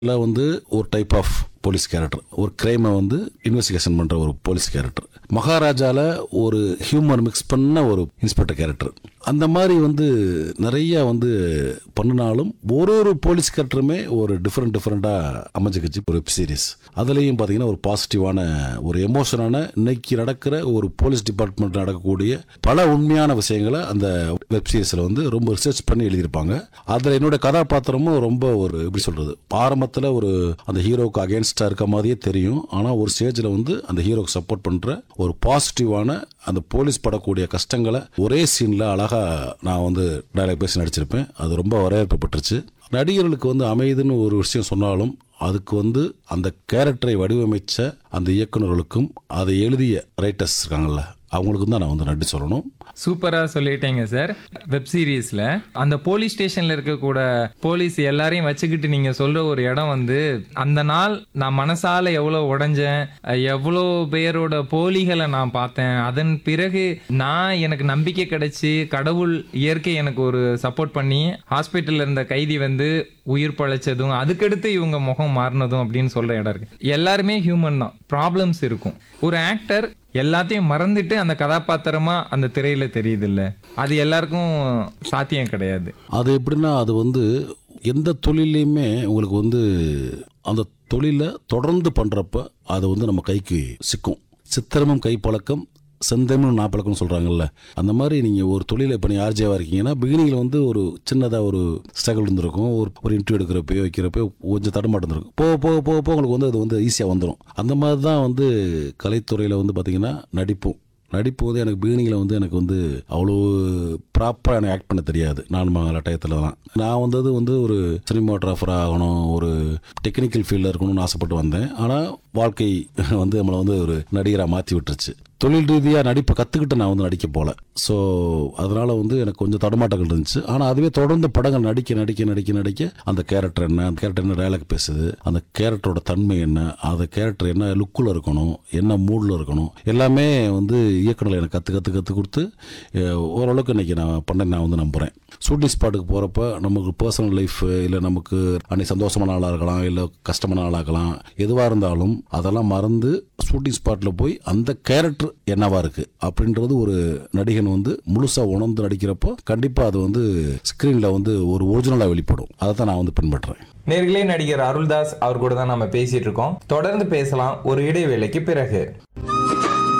வந்து ஒரு type of police character, ஒரு கிரைமை வந்து இன்வெஸ்டிகேஷன் பண்ற ஒரு போலீஸ் கேரக்டர். மகாராஜால ஒரு ஹியூமர் மிக்ஸ் பண்ண ஒரு இன்ஸ்பெக்டர் கேரக்டர். அந்த மாதிரி வந்து நிறைய வந்து பண்ணினாலும் ஒரு போலீஸ் கேரக்டருமே ஒரு டிஃப்ரெண்டா அமைஞ்சுக்கிச்சு ஒரு வெப் சீரிஸ். அதுலேயும் பார்த்தீங்கன்னா ஒரு பாசிட்டிவான ஒரு எமோஷனான இன்னைக்கு நடக்கிற ஒரு போலீஸ் டிபார்ட்மெண்ட் நடக்கக்கூடிய பல உண்மையான விஷயங்களை அந்த வெப் சீரிஸில் வந்து ரொம்ப ரிசர்ச் பண்ணி எழுதியிருப்பாங்க. அதில் என்னோட கதாபாத்திரமும் ரொம்ப ஒரு எப்படி சொல்றது, ஆரம்பத்தில் ஒரு அந்த ஹீரோவுக்கு அகேன்ஸ்டா இருக்க மாதிரியே தெரியும். ஆனால் ஒரு ஸ்டேஜில் வந்து அந்த ஹீரோக்கு சப்போர்ட் பண்ற ஒரு பாசிட்டிவான அந்த போலீஸ் படக்கூடிய கஷ்டங்களை ஒரே சீன்ல அழகா நான் வந்து டயலாக் பேசி நடிச்சிருப்பேன். அது ரொம்ப வரவேற்பட்டுருச்சு. நடிகர்களுக்கு வந்து அமைதுன்னு ஒரு விஷயம் சொன்னாலும் அதுக்கு வந்து அந்த கேரக்டரை வடிவமைச்ச அந்த இயக்குநர்களுக்கும் அதை எழுதிய ரைட்டர்ஸ் இருக்காங்கல்ல, அவங்களுக்கு தான் நான் வந்து நன்றி சொல்லணும். சூப்பரா சொல்லிட்டேங்க சார். வெப் சீரிஸ்ல அந்த போலீஸ் ஸ்டேஷன்ல இருக்கக்கூட போலீஸ் எல்லாரையும் வச்சுக்கிட்டு நீங்க சொல்ற ஒரு இடம் வந்து அந்த நாள் நான் மனசால எவ்வளவு உடைஞ்சேன், எவ்வளோ பேரோட போலிகளை நான் பார்த்தேன். அதன் பிறகு எனக்கு நம்பிக்கை கிடைச்சி கடவுள் இயற்கை எனக்கு ஒரு சப்போர்ட் பண்ணி ஹாஸ்பிட்டல்ல இருந்த கைதி வந்து உயிர் பழைச்சதும் அதுக்கடுத்து இவங்க முகம் மாறினதும் அப்படின்னு சொல்ற இடம் இருக்கு. எல்லாருமே ஹியூமன் தான், ப்ராப்ளம்ஸ் இருக்கும். ஒரு ஆக்டர் எல்லாத்தையும் மறந்துட்டு அந்த கதாபாத்திரமா அந்த திரையில தெரியுது இல்ல, அது எல்லாருக்கும் சாத்தியம் கிடையாது. அது எப்படின்னா அது வந்து எந்த தொழிலையுமே உங்களுக்கு வந்து அந்த தொழிலை தொடர்ந்து பண்றப்ப அது வந்து நம்ம கைக்கு சிக்கும். சித்திரமும் கைப்பழக்கம் செந்தமிழும் நாப்பழக்கம் சொல்றாங்கல்ல, அந்த மாதிரி நீங்க ஒரு தொழிலை இப்போ நீங்கள் ஆர்ஜேவா இருக்கீங்கன்னா பிகினிங்ல வந்து ஒரு சின்னதாக ஒரு ஸ்ட்ரகிள் இருந்திருக்கும். ஒரு இன்டர்வியூ எடுக்கிறப்போ வைக்கிறப்போ கொஞ்சம் தடுமாட்டம் இருக்கும். போக போக போக போக உங்களுக்கு வந்து அது வந்து ஈஸியாக வந்துடும். அந்த மாதிரி தான் வந்து கலைத்துறையில் வந்து பார்த்தீங்கன்னா நடிப்பு வந்து எனக்கு பிகினிங்கில் வந்து எனக்கு வந்து அவ்வளோ ப்ராப்பராக எனக்கு ஆக்ட் பண்ண தெரியாது. 4 மாத டயத்தில் தான் நான் வந்தது வந்து ஒரு சினிமாட்டோகிராஃபர் ஆகணும், ஒரு டெக்னிக்கல் ஃபீல்டில் இருக்கணும்னு ஆசைப்பட்டு வந்தேன். ஆனால் வாழ்க்கை வந்து நம்மளை வந்து ஒரு நடிகராக மாற்றி விட்டுருச்சு. தொழில் ரீதியாக நடிப்பை கற்றுக்கிட்டு நான் வந்து நடிக்க போல. ஸோ அதனால் வந்து எனக்கு கொஞ்சம் தடுமாட்டங்கள் இருந்துச்சு. ஆனால் அதுவே தொடர்ந்து படங்கள் நடிக்க அந்த கேரக்டர் என்ன டயலாக் பேசுது, அந்த கேரக்டரோட தன்மை என்ன, அந்த கேரக்டர் என்ன லுக்கில் இருக்கணும், என்ன மூடில் இருக்கணும், எல்லாமே வந்து இயக்குனர் எனக்கு கற்று கொடுத்து ஓரளவுக்கு இன்னைக்கு நான் வந்து நம்புகிறேன். ஷூட்டிங் ஸ்பாட்டுக்கு போகிறப்ப நமக்கு பர்சனல் லைஃப் இல்லை நமக்கு அன்னைக்கு சந்தோஷமான ஆளாக இருக்கலாம், இல்லை கஷ்டமான ஆளாக இருக்கலாம், எதுவாக இருந்தாலும் அதெல்லாம் மறந்து ஷூட்டிங் ஸ்பாட்டில் போய் அந்த கேரக்டர் என்னவா இருக்கு அப்படின்றது ஒரு நடிகன் வந்து முழுசா உணர்ந்து நடிக்கிறப்போ கண்டிப்பா அது வந்து ஸ்கிரீன்ல வந்து ஒரு ஒரிஜினலா வெளிப்படும். அதை தான் நான் வந்து பின்பற்றுறேன். நேர்களே, நடிகர் அருள்தாஸ் அவர் கூட தான் நம்ம பேசிட்டு இருக்கோம். தொடர்ந்து பேசலாம் ஒரு இடைவேளைக்கு பிறகு.